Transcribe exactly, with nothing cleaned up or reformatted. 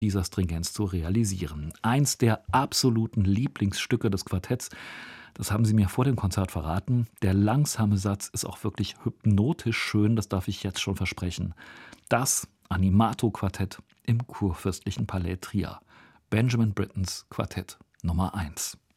dieser Stringenz zu realisieren. Eins der absoluten Lieblingsstücke des Quartetts, das haben sie mir vor dem Konzert verraten. Der langsame Satz ist auch wirklich hypnotisch schön, das darf ich jetzt schon versprechen. Das Animato-Quartett im Kurfürstlichen Palais Trier. Benjamin Brittens Quartett Nummer eins.